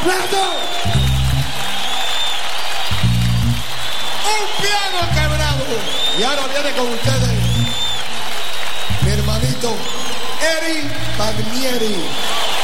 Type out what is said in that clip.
¡Aplauso! Un piano quebrado. Y ahora viene con ustedes mi hermanito Eri Palmieri.